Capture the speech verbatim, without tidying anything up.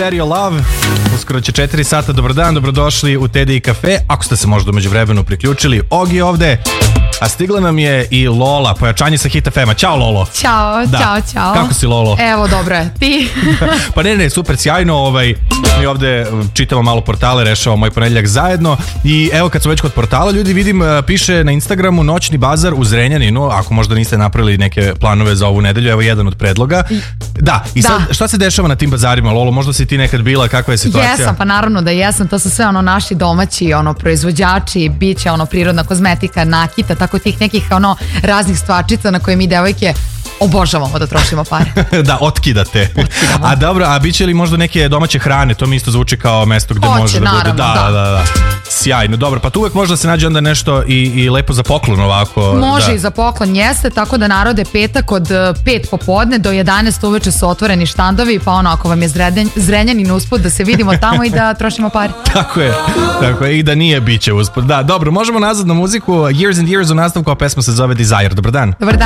Stereo Love. Uskoro će četiri sata. Dobar dan, dobrodošli u T D I Cafe. Ako ste se možda umeđu vremenu priključili, Ogi ovde. A stigla nam je i Lola, pojačanje sa Hit F M-a. Ćao Lolo. Ćao, da. čao, čao. Kako si Lolo? Evo, dobro je. Ti? Pa ne, ne, super, sjajno. Ovaj, mi ovde čitamo malo portale, rešavamo moj ponedeljak zajedno. I evo kad smo već kod portala, ljudi vidim, piše na Instagramu Noćni bazar u Zrenjaninu. Ako možda niste napravili neke planove za ovu nedelju, evo jedan od predloga. Da, i sad da. Šta se dešava na tim bazarima, Lolo? Možda si ti nekad bila, kakva je situacija? Jesam, pa naravno da jesam. To su sve ono naši domaći ono proizvođači, biće ono prirodna kozmetika, nakita, tako tih nekih ono raznih stvarčica na koje mi devojke obožavamo da trošimo pare. Da, otkidate. Otkidamo. A dobro, a biće li možda neke domaće hrane? To mi isto zvuči kao mesto gde Hoće, može da naravno, bude. Da, da, da, da. Sjajno, dobro, pa tu uvek može da se nađe onda nešto i, i lepo za poklon ovako. Može da. i za poklon, jeste, tako da narode petak od pet popodne do jedanaest uveče su otvoreni štandovi, pa ono ako vam je Zrenjan, Zrenjanin usput da se vidimo tamo i da trošimo pare. Tako je, tako je, i da nije biće usput. Da, dobro, možemo nazad na muziku. Years and Years u nastavku, a pesma se zove Desire. Dobar dan. Dobar dan.